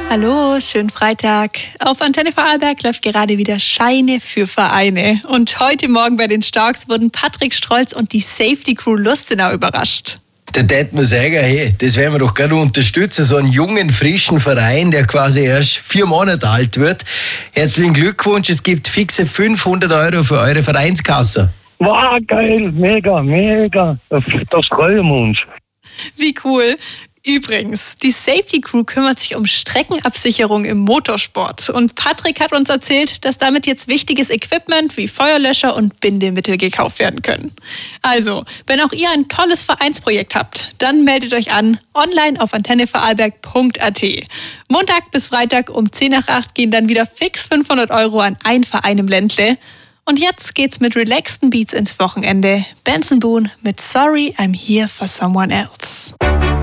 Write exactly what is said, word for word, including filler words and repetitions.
Hallo, schönen Freitag. Auf Antenne Vorarlberg läuft gerade wieder Scheine für Vereine. Und heute Morgen bei den Starks wurden Patrick Strolz und die Safety Crew Lustenau überrascht. Da tät man sagen, hey, das werden wir doch gerne unterstützen, so einen jungen, frischen Verein, der quasi erst vier Monate alt wird. Herzlichen Glückwunsch, es gibt fixe fünfhundert Euro für eure Vereinskasse. Wow, geil, mega, mega, das, das freuen wir uns. Wie cool. Übrigens, die Safety Crew kümmert sich um Streckenabsicherung im Motorsport. Und Patrick hat uns erzählt, dass damit jetzt wichtiges Equipment wie Feuerlöscher und Bindemittel gekauft werden können. Also, wenn auch ihr ein tolles Vereinsprojekt habt, dann meldet euch an online auf antenne vorarlberg punkt a t. Montag bis Freitag um zehn nach acht gehen dann wieder fix fünfhundert Euro an ein Verein im Ländle. Und jetzt geht's mit relaxten Beats ins Wochenende. Benson Boone mit Sorry, I'm Here for Someone Else.